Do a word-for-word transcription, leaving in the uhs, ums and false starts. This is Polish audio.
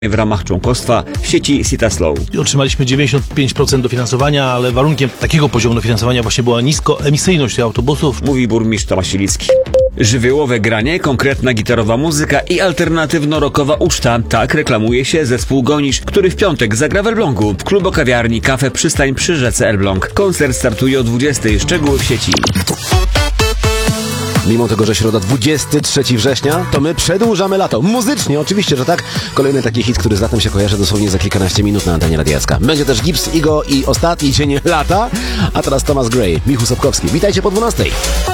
w ramach członkostwa w sieci Citaslow. Otrzymaliśmy dziewięćdziesiąt pięć procent dofinansowania, ale warunkiem takiego poziomu dofinansowania właśnie była niskoemisyjność autobusów. Mówi burmistrz Tomasilicki. Żywiołowe granie, konkretna gitarowa muzyka i alternatywno-rockowa uczta. Tak reklamuje się zespół Gonisz, który w piątek zagra w Elblągu w klubokawiarni Kafe Przystań przy rzece Elbląg. Koncert startuje o dwudziestej. Szczegóły w sieci. Mimo tego, że środa dwudziestego trzeciego września, to my przedłużamy lato. Muzycznie, oczywiście, że tak. Kolejny taki hit, który z latem się kojarzy dosłownie za kilkanaście minut na antenie Radia S K. Będzie też Gibbs, Igo i ostatni dzień lata. A teraz Thomas Gray, Michu Sobkowski. Witajcie po dwunastej.